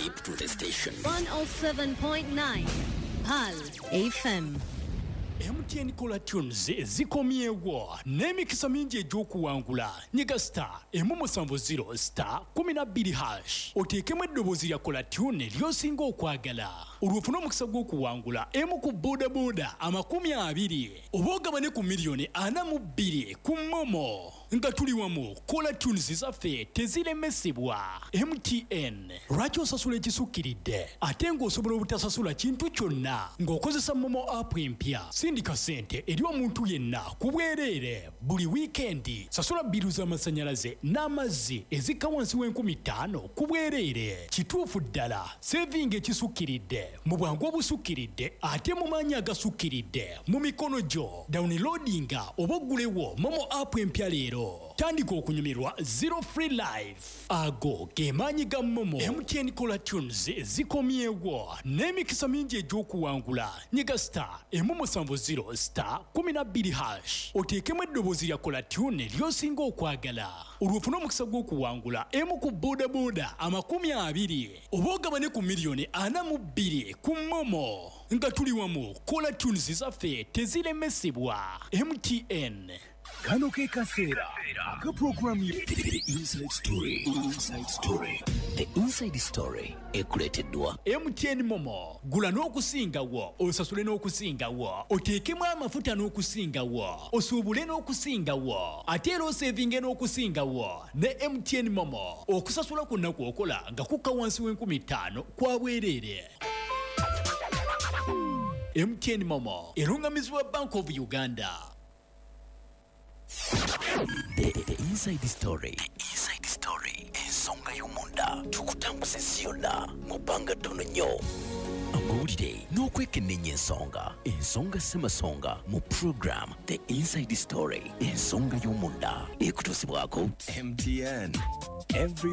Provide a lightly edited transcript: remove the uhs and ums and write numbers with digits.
Hip to the station. 107.9 PAL FM. MTN Kola Tunes zikomyewo n'emikisa mingi egy'okuwangula nyiga star emu star 12 hash oteekemu eddoboozi lya Kola Tune ly'osinga okwagala olw'ofuna omukisa gw'okuwangula emu ku bodaboda 20 oba ogabane ku miliyoni 42 ku Momo nga tuli wamu. Kola Tunes zaffe teziremesebwa. MTN lwaki osasula ekisukkiridde ate ng'osobola obutasasula kintu kyonna ng'okozesa Momo app empya. Sindika sente eri omuntu yenna ku bwereere buli wiikendi. Sasula biru z'amasannyalaze n'amazzi ezikka wansi w'50,000 ku bwereere. Kituufu ddala saving ekisukkiridde mu bwangu obusukkiridde ate mu maanyi agasukkiridde mu mikono gyo. Downloadinga oba oggulewo Momo app empya leero. Tandika okunyumirwa Zero Free Life. Ago ge maanyi ga Momo. MTN Kola Tunes zikomyewo n'emikisa mingi egy'okuwangula nyiga star emu 70 star 12 hash oteekemu eddoboozi lya Kola Tune ly'osinga okwagala olw'ofuna omukisa gw'okuwangula emu ku bodaboda 20 oba ogabane ku miliyoni 42 ku Momo nga tuli wamu. Kola Tunes zaffe teziremesebwa. MTN. Kano ke kaseera aka program The Inside Story. The Inside Story ekuleeteddwa MTN Momo. Gula n'okusingawo, osasule n'okusingawo, oteekemu amafuta n'okusingawo, osuubule n'okusingawo, ate era osevinge n'okusingawo ne MTN Momo. Okusasula kwonna kw'okola nga kukka wansi w'50,000 kwa bwereere. MTN Momo erungamizibwa Bank of Uganda. The Inside Story. Ensonga y'omunda tukutambuze ziyonna mu bbanga ttono nnyo. Amawulire n'okwekennenya ensonga ssemasonga mu program The Inside Story. Ensonga y'omunda ekutuusibwako MTN. Every